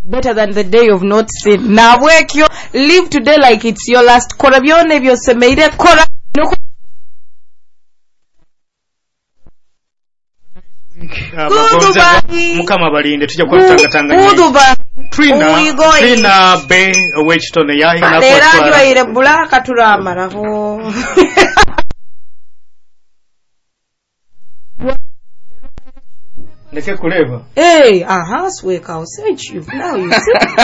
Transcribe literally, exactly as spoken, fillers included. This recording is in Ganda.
better than the day of not sin. Now work your live today like it's your last. Kora byone byose meire kora. Mukama balinde tujja kwa tangatanga Trina Trina Bay Wechton yahi na kwa era jwaire bulaka turamaraho Neke kuleva hey aha swear I sent you now you see